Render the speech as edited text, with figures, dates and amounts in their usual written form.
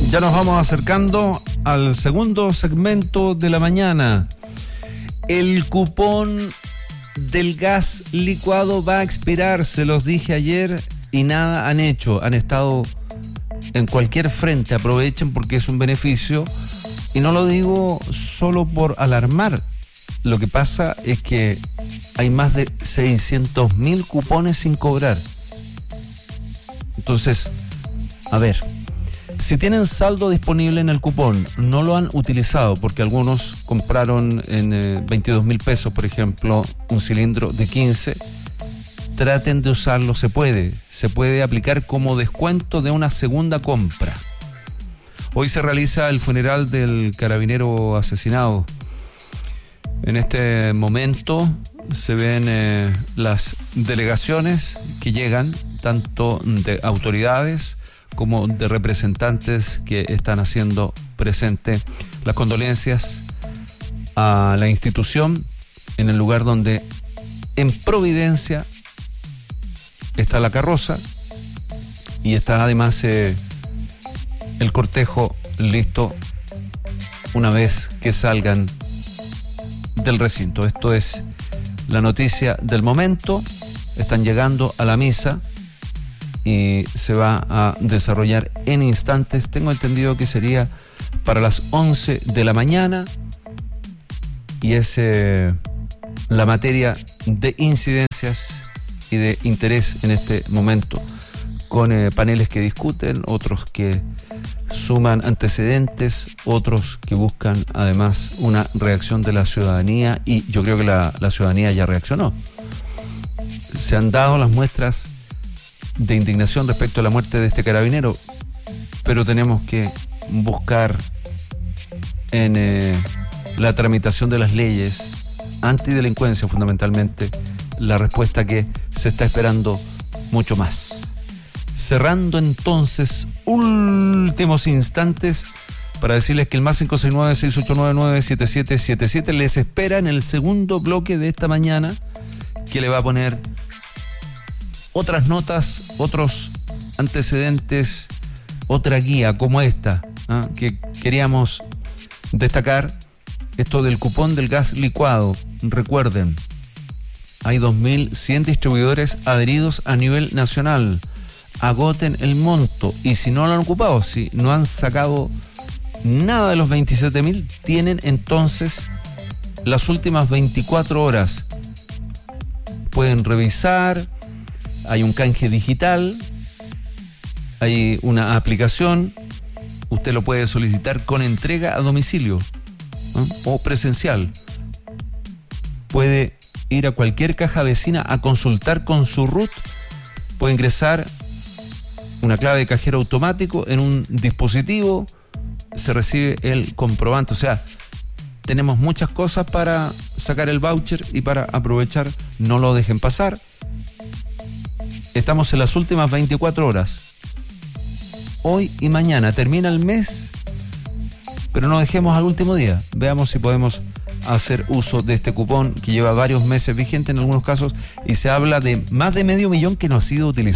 Ya nos vamos acercando al segundo segmento de la mañana. El cupón del gas licuado va a expirar, se los dije ayer y nada han hecho. Han estado en cualquier frente, aprovechen porque es un beneficio. Y no lo digo solo por alarmar. Lo que pasa es que hay más de 600.000 cupones sin cobrar. Entonces, a ver, si tienen saldo disponible en el cupón, no lo han utilizado porque algunos compraron en 22.000 pesos, por ejemplo, un cilindro de 15, traten de usarlo, se puede aplicar como descuento de una segunda compra. Hoy se realiza el funeral del carabinero asesinado. En este momento se ven las delegaciones que llegan, tanto de autoridades como de representantes que están haciendo presente las condolencias a la institución en el lugar donde en Providencia está la carroza y está además el cortejo listo una vez que salgan del recinto. Esto es la noticia del momento. Están llegando a la misa y se va a desarrollar en instantes. Tengo entendido que sería para las 11 de la mañana y es la materia de incidencias y de interés en este momento, con paneles que discuten, otros que suman antecedentes, otros que buscan además una reacción de la ciudadanía, y yo creo que la ciudadanía ya reaccionó. Se han dado las muestras de indignación respecto a la muerte de este carabinero, pero tenemos que buscar en la tramitación de las leyes antidelincuencia, fundamentalmente, la respuesta que se está esperando mucho más. Cerrando entonces últimos instantes para decirles que el más 569-6899-7777 les espera en el segundo bloque de esta mañana, que le va a poner otras notas, otros antecedentes, otra guía como esta, que queríamos destacar, esto del cupón del gas licuado. Recuerden, hay 2.100 distribuidores adheridos a nivel nacional. Agoten el monto, y si no lo han ocupado, si no han sacado nada de los 27.000, tienen entonces las últimas 24 horas. Pueden revisar. Hay un canje digital, hay una aplicación, usted lo puede solicitar con entrega a domicilio, ¿no? O presencial. Puede ir a cualquier caja vecina a consultar con su RUT, puede ingresar una clave de cajero automático en un dispositivo, se recibe el comprobante. O sea, tenemos muchas cosas para sacar el voucher y para aprovechar, no lo dejen pasar. Estamos en las últimas 24 horas. Hoy y mañana termina el mes, pero no dejemos al último día. Veamos si podemos hacer uso de este cupón que lleva varios meses vigente en algunos casos, y se habla de más de 500.000 que no ha sido utilizado.